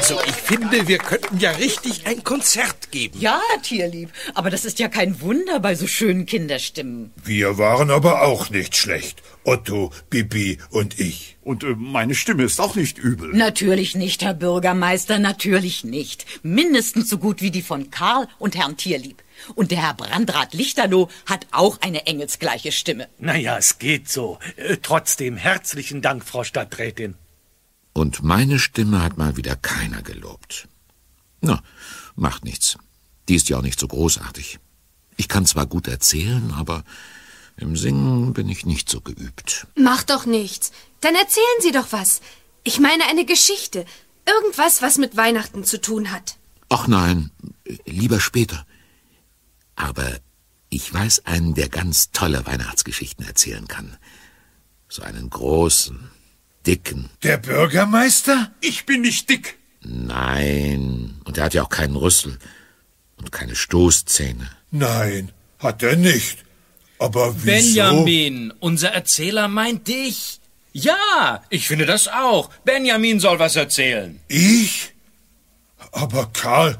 Also ich finde, wir könnten ja richtig ein Konzert geben. Ja, Tierlieb, aber das ist ja kein Wunder bei so schönen Kinderstimmen. Wir waren aber auch nicht schlecht. Otto, Bibi und ich. Und meine Stimme ist auch nicht übel. Natürlich nicht, Herr Bürgermeister, natürlich nicht. Mindestens so gut wie die von Karl und Herrn Tierlieb. Und der Herr Brandrat Lichterloh hat auch eine engelsgleiche Stimme. Naja, es geht so. Trotzdem herzlichen Dank, Frau Stadträtin. Und meine Stimme hat mal wieder keiner gelobt. Na, macht nichts. Die ist ja auch nicht so großartig. Ich kann zwar gut erzählen, aber im Singen bin ich nicht so geübt. Macht doch nichts. Dann erzählen Sie doch was. Ich meine eine Geschichte. Irgendwas, was mit Weihnachten zu tun hat. Ach nein, lieber später. Aber ich weiß einen, der ganz tolle Weihnachtsgeschichten erzählen kann. So einen großen, dicken. Der Bürgermeister? Ich bin nicht dick. Nein, und er hat ja auch keinen Rüssel und keine Stoßzähne. Nein, hat er nicht. Aber wieso? Benjamin, unser Erzähler meint dich. Ja, ich finde das auch. Benjamin soll was erzählen. Ich? Aber Karl,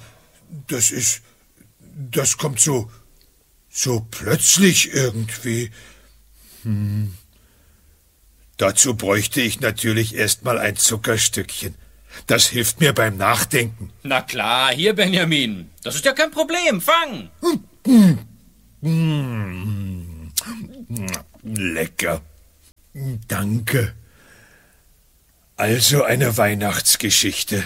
das kommt so plötzlich irgendwie. Dazu bräuchte ich natürlich erstmal ein Zuckerstückchen. Das hilft mir beim Nachdenken. Na klar, hier, Benjamin. Das ist ja kein Problem. Fang. Lecker. Danke. Also eine Weihnachtsgeschichte.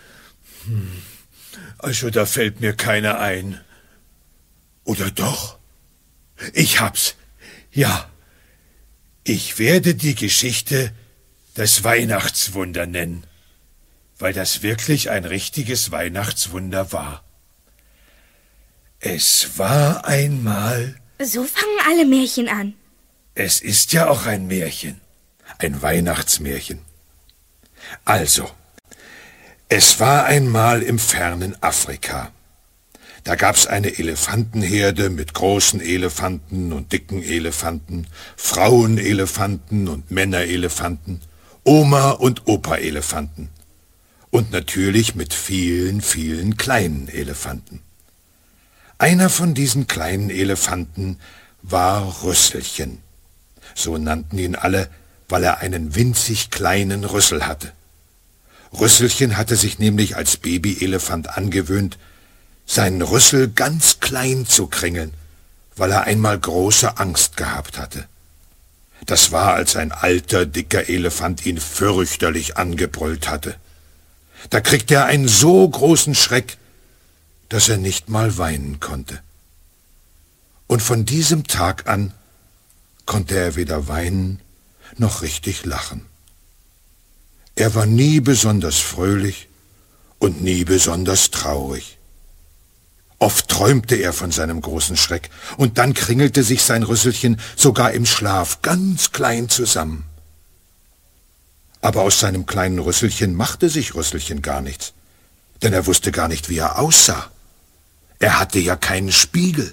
Also da fällt mir keine ein. Oder doch? Ich hab's. Ja. Ich werde die Geschichte das Weihnachtswunder nennen, weil das wirklich ein richtiges Weihnachtswunder war. Es war einmal... So fangen alle Märchen an. Es ist ja auch ein Märchen, ein Weihnachtsmärchen. Also, es war einmal im fernen Afrika. Da gab's eine Elefantenherde mit großen Elefanten und dicken Elefanten, Frauenelefanten und Männerelefanten, Oma- und Opa-Elefanten und natürlich mit vielen, vielen kleinen Elefanten. Einer von diesen kleinen Elefanten war Rüsselchen. So nannten ihn alle, weil er einen winzig kleinen Rüssel hatte. Rüsselchen hatte sich nämlich als Babyelefant angewöhnt, seinen Rüssel ganz klein zu kringeln, weil er einmal große Angst gehabt hatte. Das war, als ein alter, dicker Elefant ihn fürchterlich angebrüllt hatte. Da kriegte er einen so großen Schreck, dass er nicht mal weinen konnte. Und von diesem Tag an konnte er weder weinen noch richtig lachen. Er war nie besonders fröhlich und nie besonders traurig. Oft träumte er von seinem großen Schreck, und dann kringelte sich sein Rüsselchen sogar im Schlaf ganz klein zusammen. Aber aus seinem kleinen Rüsselchen machte sich Rüsselchen gar nichts, denn er wusste gar nicht, wie er aussah. Er hatte ja keinen Spiegel.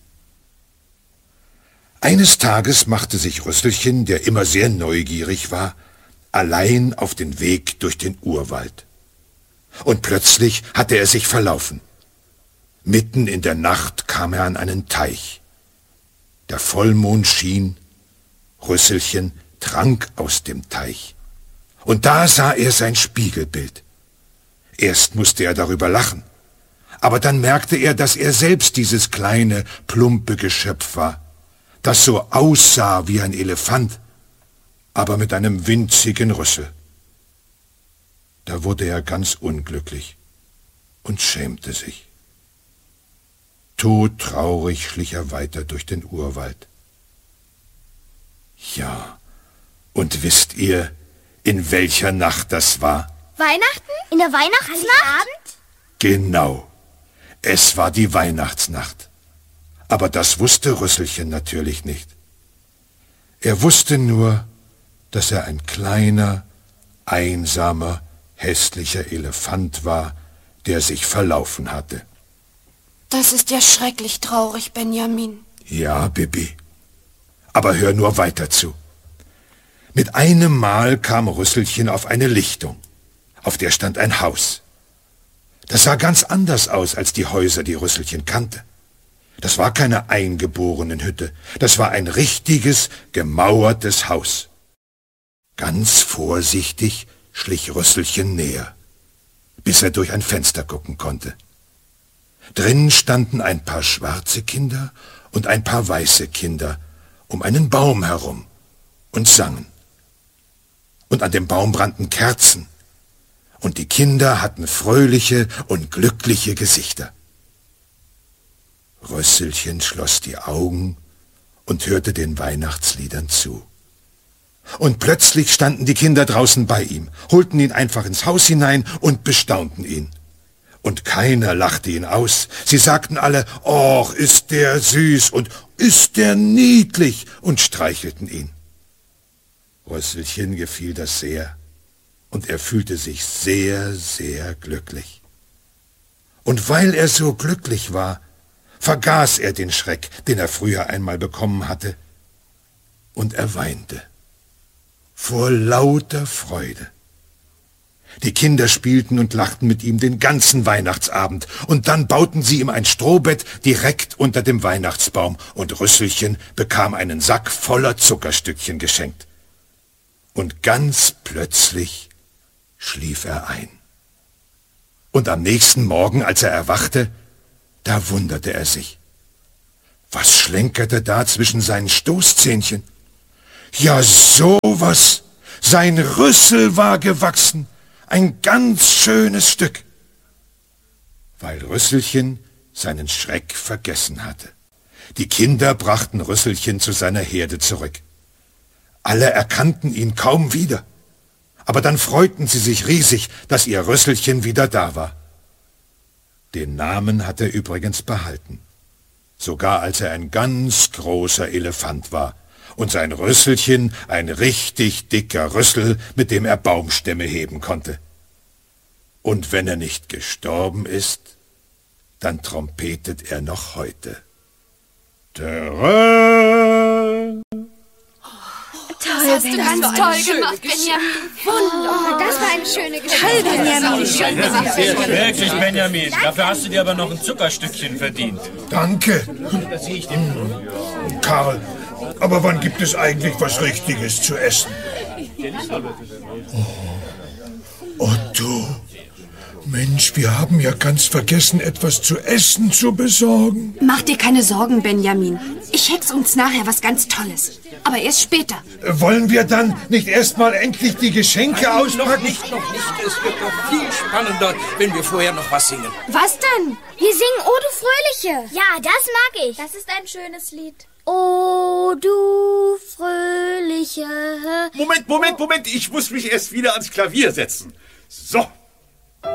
Eines Tages machte sich Rüsselchen, der immer sehr neugierig war, allein auf den Weg durch den Urwald. Und plötzlich hatte er sich verlaufen. Mitten in der Nacht kam er an einen Teich. Der Vollmond schien, Rüsselchen trank aus dem Teich. Und da sah er sein Spiegelbild. Erst musste er darüber lachen, aber dann merkte er, dass er selbst dieses kleine, plumpe Geschöpf war, das so aussah wie ein Elefant, aber mit einem winzigen Rüssel. Da wurde er ganz unglücklich und schämte sich. Todtraurig schlich er weiter durch den Urwald. Ja, und wisst ihr, in welcher Nacht das war? Weihnachten? In der Weihnachtsnacht? Genau, es war die Weihnachtsnacht. Aber das wusste Rüsselchen natürlich nicht. Er wusste nur, dass er ein kleiner, einsamer, hässlicher Elefant war, der sich verlaufen hatte. Das ist ja schrecklich traurig, Benjamin. Ja, Bibi. Aber hör nur weiter zu. Mit einem Mal kam Rüsselchen auf eine Lichtung. Auf der stand ein Haus. Das sah ganz anders aus als die Häuser, die Rüsselchen kannte. Das war keine Eingeborenenhütte, das war ein richtiges, gemauertes Haus. Ganz vorsichtig schlich Rüsselchen näher, bis er durch ein Fenster gucken konnte. Drinnen standen ein paar schwarze Kinder und ein paar weiße Kinder um einen Baum herum und sangen. Und an dem Baum brannten Kerzen, und die Kinder hatten fröhliche und glückliche Gesichter. Rösselchen schloss die Augen und hörte den Weihnachtsliedern zu. Und plötzlich standen die Kinder draußen bei ihm, holten ihn einfach ins Haus hinein und bestaunten ihn. Und keiner lachte ihn aus. Sie sagten alle, »Och, ist der süß« und »ist der niedlich« und streichelten ihn. Rösselchen gefiel das sehr, und er fühlte sich sehr, sehr glücklich. Und weil er so glücklich war, vergaß er den Schreck, den er früher einmal bekommen hatte, und er weinte vor lauter Freude. Die Kinder spielten und lachten mit ihm den ganzen Weihnachtsabend, und dann bauten sie ihm ein Strohbett direkt unter dem Weihnachtsbaum, und Rüsselchen bekam einen Sack voller Zuckerstückchen geschenkt. Und ganz plötzlich schlief er ein. Und am nächsten Morgen, als er erwachte, da wunderte er sich. Was schlenkerte da zwischen seinen Stoßzähnchen? Ja, sowas! Sein Rüssel war gewachsen, ein ganz schönes Stück. Weil Rüsselchen seinen Schreck vergessen hatte. Die Kinder brachten Rüsselchen zu seiner Herde zurück. Alle erkannten ihn kaum wieder, aber dann freuten sie sich riesig, dass ihr Rüsselchen wieder da war. Den Namen hat er übrigens behalten, sogar als er ein ganz großer Elefant war und sein Rüsselchen ein richtig dicker Rüssel, mit dem er Baumstämme heben konnte. Und wenn er nicht gestorben ist, dann trompetet er noch heute. Terrain! Das hast du ganz toll gemacht, Benjamin. Wunderbar. Das war eine schöne Geschichte. Benjamin. Schön gemacht, Benjamin. Wirklich, Benjamin. Dafür hast du dir aber noch ein Zuckerstückchen verdient. Danke. Karl, aber wann gibt es eigentlich was Richtiges zu essen? Otto, Mensch, wir haben ja ganz vergessen, etwas zu essen zu besorgen. Mach dir keine Sorgen, Benjamin. Ich hex uns nachher was ganz Tolles. Aber erst später. Wollen wir dann nicht erstmal endlich die Geschenke auspacken? Noch nicht. Es wird doch viel spannender, wenn wir vorher noch was singen. Was denn? Wir singen O du Fröhliche. Ja, das mag ich. Das ist ein schönes Lied. O du Fröhliche. Moment. Ich muss mich erst wieder ans Klavier setzen. So.